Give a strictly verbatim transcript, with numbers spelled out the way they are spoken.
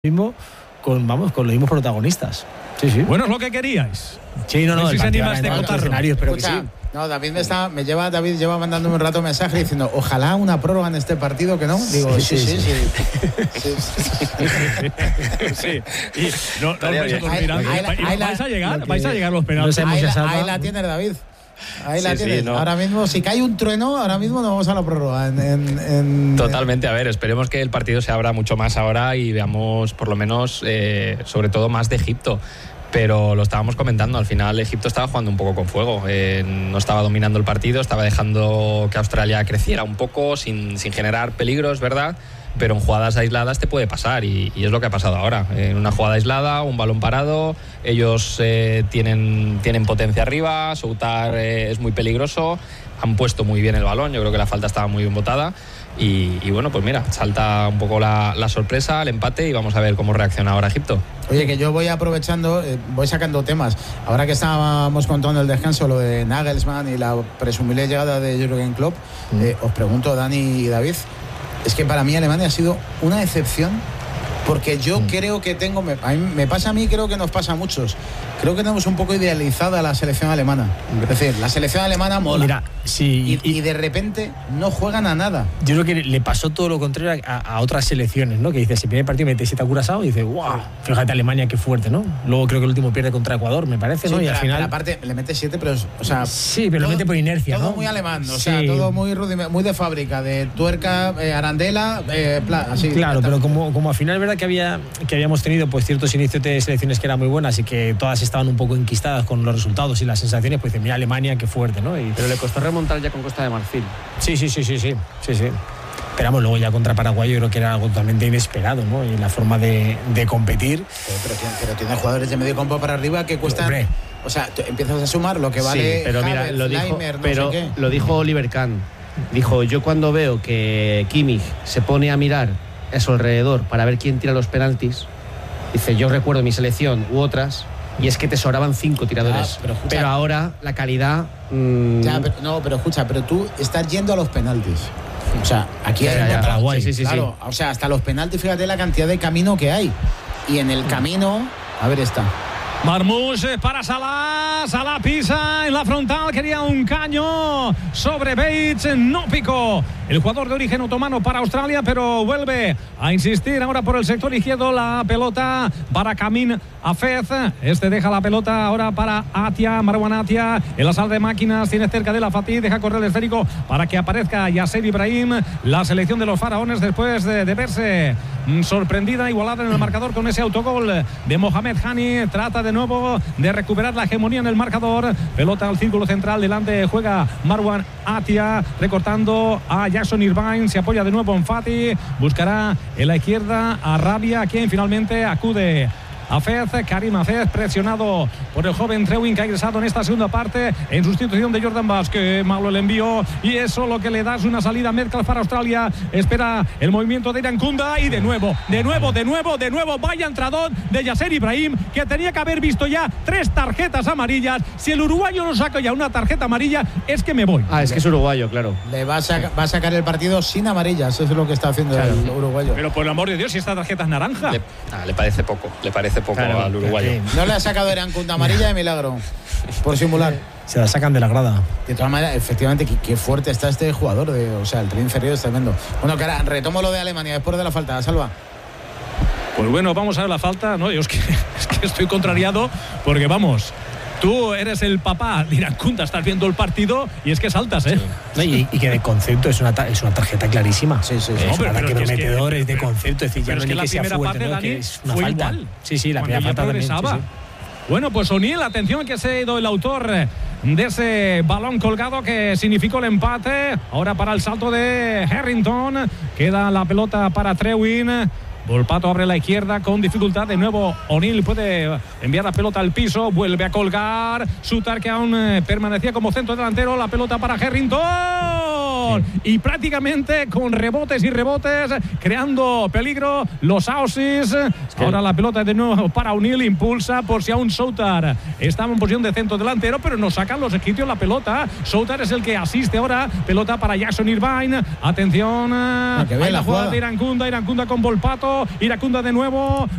mismo con, vamos, con los mismos protagonistas. Sí, sí. Bueno, es lo que queríais. Sí, no, no. Si se animas de escenarios, pero que sí. No, David me está, me lleva, David lleva mandándome un rato un mensaje diciendo, ojalá una prórroga en este partido, que no. Digo, sí, sí, sí. sí, sí. sí, sí. Y no, no vais a dormir antes. Ahí, ahí, ahí vais la, a llegar, vais a llegar los penaltis. No ahí, la, ahí la tienes, David. Ahí la sí, tienes. Sí, no. Ahora mismo, si cae un trueno, ahora mismo nos vamos a la prórroga. En, en, en, Totalmente. A ver, esperemos que el partido se abra mucho más ahora y veamos, por lo menos, eh, sobre todo más de Egipto. Pero lo estábamos comentando, al final Egipto estaba jugando un poco con fuego, eh, no estaba dominando el partido, estaba dejando que Australia creciera un poco sin, sin generar peligros, ¿verdad? Pero en jugadas aisladas te puede pasar y, y es lo que ha pasado ahora. En una jugada aislada, un balón parado, ellos eh, tienen, tienen potencia arriba, Soutar eh, es muy peligroso, han puesto muy bien el balón, yo creo que la falta estaba muy bien botada. Y, y bueno, pues mira, salta un poco la, la sorpresa, el empate y vamos a ver cómo reacciona ahora Egipto. Oye, que yo voy aprovechando, eh, voy sacando temas. Ahora que estábamos contando el descanso, lo de Nagelsmann y la presumible llegada de Jürgen Klopp, mm. eh, os pregunto, Dani y David, es que para mí Alemania ha sido una excepción, porque yo mm. creo que tengo, me, a mí, me pasa a mí, creo que nos pasa a muchos. Creo que tenemos un poco idealizada la selección alemana. Es decir, la selección alemana mola. Mira, sí, y, y, y de repente no juegan a nada. Yo creo que le pasó todo lo contrario a, a otras selecciones, ¿no? Que dices, si primer partido mete siete a Curazao y dices, wow, fíjate Alemania qué fuerte, ¿no? Luego creo que el último pierde contra Ecuador, me parece, ¿no? Sí, y al final. Aparte, le mete siete, pero. O sea, sí, pero todo, lo mete por inercia, todo ¿no? Todo muy alemán, o sí. sea, todo muy, muy de fábrica, de tuerca, eh, arandela, eh, pla, así. Claro, pero como, como al final es verdad que había que habíamos tenido pues ciertos inicios de selecciones que eran muy buenas y que todas estaban un poco enquistadas con los resultados y las sensaciones, pues dice, mira Alemania, qué fuerte, ¿no? Y, pero le costó remontar ya con Costa de Marfil. Sí, sí, sí, sí, sí, sí, sí. Esperamos luego ya contra Paraguay, yo creo que era algo totalmente inesperado, ¿no? Y la forma de, de competir. Pero, pero, pero tiene jugadores de medio campo para arriba que cuestan. Hombre. O sea, empiezas a sumar lo que vale. Sí, pero mira, Havertz, lo dijo, Leimer, no pero sé qué. Lo dijo Oliver Kahn. Dijo, yo cuando veo que Kimmich se pone a mirar a su alrededor para ver quién tira los penaltis, dice, yo recuerdo mi selección u otras. Y es que te sobraban cinco tiradores. Ya, pero, escucha, pero ahora la calidad. Mmm... Ya, pero, no, pero escucha, pero tú estás yendo a los penaltis. O sea, aquí hay. Ya, Paraguay, sí, sí, claro, sí. O sea, hasta los penaltis, fíjate la cantidad de camino que hay. Y en el camino. A ver, está. Marmoush para Salah, Salah pisa en la frontal, quería un caño sobre Bates, no picó el jugador de origen otomano para Australia, pero vuelve a insistir ahora por el sector izquierdo, la pelota para Kamin Hafez, este deja la pelota ahora para Atia, Marwan Atia, en la sala de máquinas, tiene cerca de la Fatih, deja correr el esférico para que aparezca Yasser Ibrahim, la selección de los faraones después de, de verse sorprendida, igualada en el marcador con ese autogol de Mohamed Hani, trata de nuevo de recuperar la hegemonía en el marcador, pelota al círculo central, delante juega Marwan Atia, recortando a Jackson Irvine, se apoya de nuevo en Fatih, buscará en la izquierda a Rabia, quien finalmente acude Hafez, Karim Hafez, presionado por el joven Trewin, que ha ingresado en esta segunda parte en sustitución de Jordan Vázquez. Malo el envío y eso lo que le da es una salida Metcalf para Australia. Espera el movimiento de Irán Kunda y de nuevo, de nuevo, de nuevo, de nuevo vaya entradón de Yasser Ibrahim, que tenía que haber visto ya tres tarjetas amarillas. Si el uruguayo no saca ya una tarjeta amarilla, es que me voy. Ah, es que es uruguayo, claro. Le va a, saca, va a sacar el partido sin amarillas, eso es lo que está haciendo claro. el uruguayo. Pero por el amor de Dios, si esta tarjeta es naranja. Le, ah, le parece poco, le parece poco claro, al uruguayo. No le ha sacado Irán Kunda amarilla de milagro, por simular. Se la sacan de la grada. De todas maneras, efectivamente, qué, qué fuerte está este jugador. De, o sea, el tren inferior es tremendo. Bueno, cara, retomo lo de Alemania después de la falta. Salva. Pues bueno, vamos a ver la falta. No, yo es que, es que estoy contrariado porque, vamos, tú eres el papá de Irán Kunda, estás viendo el partido y es que saltas, ¿eh? Sí. Y, y que de concepto es una, es una tarjeta clarísima. Sí, sí, sí. Es no, pero, pero, que prometedores es que, de concepto. Es decir, ya no es es que, que sea fuerte, parte, ¿no? Dani, Que es una fue falta. Igual. Sí, sí, la Cuando primera falta también. Sí, sí. Bueno, pues O'Neill, atención que se ha ido el autor de ese balón colgado que significó el empate. Ahora para el salto de Harrington. Queda la pelota para Trewin. Volpato abre la izquierda con dificultad. De nuevo O'Neill puede enviar la pelota al piso. Vuelve a colgar. Soutar, que aún permanecía como centro delantero. La pelota para Harrington. balón. Sí. Y prácticamente con rebotes y rebotes, creando peligro los Aussies. Es que ahora la pelota de nuevo para O'Neal, impulsa por si aún Soutar estaba en posición de centro delantero, pero nos sacan los egipcios la pelota. Soutar es el que asiste ahora. Pelota para Jackson Irvine. Atención. No, que ahí la jugada jugada de Irankunda. Irankunda con Volpato. Irankunda de nuevo.